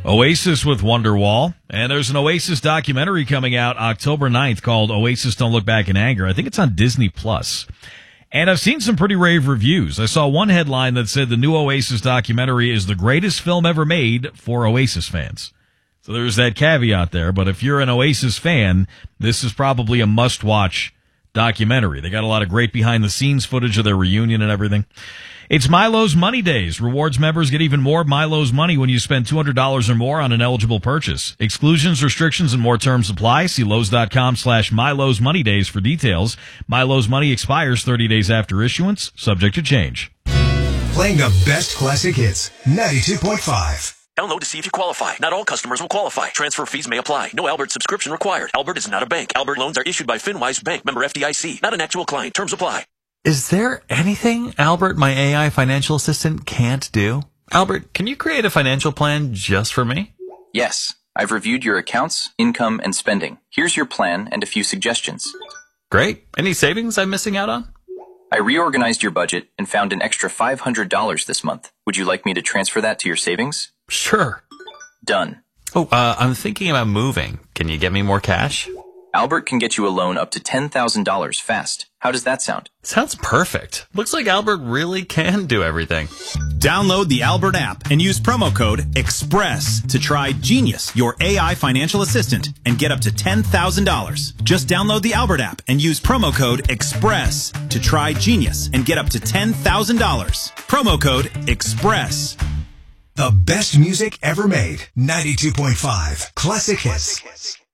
Oasis with Wonderwall. And there's an Oasis documentary coming out October 9th called Oasis Don't Look Back in Anger. I think it's on Disney+. And I've seen some pretty rave reviews. I saw one headline that said the new Oasis documentary is the greatest film ever made for Oasis fans. So there's that caveat there. But if you're an Oasis fan, this is probably a must-watch documentary. They got a lot of great behind-the-scenes footage of their reunion and everything. It's Milo's Money Days. Rewards members get even more Milo's money when you spend $200 or more on an eligible purchase. Exclusions, restrictions, and more terms apply. See Lowe's.com/Milo's Money Days for details. Milo's Money expires 30 days after issuance, subject to change. Playing the best classic hits, 92.5. Download to see if you qualify. Not all customers will qualify. Transfer fees may apply. No Albert subscription required. Albert is not a bank. Albert loans are issued by FinWise Bank, member FDIC. Not an actual client. Terms apply. Is there anything Albert, my AI financial assistant, can't do? Albert, can you create a financial plan just for me? Yes. I've reviewed your accounts, income, and spending. Here's your plan and a few suggestions. Great. Any savings I'm missing out on? I reorganized your budget and found an extra $500 this month. Would you like me to transfer that to your savings? Sure. Done. Oh, I'm thinking about moving. Can you get me more cash? Albert can get you a loan up to $10,000 fast. How does that sound? Sounds perfect. Looks like Albert really can do everything. Download the Albert app and use promo code EXPRESS to try Genius, your AI financial assistant, and get up to $10,000. Just download the Albert app and use promo code EXPRESS to try Genius and get up to $10,000. Promo code EXPRESS. The best music ever made, 92.5 Classic Hits.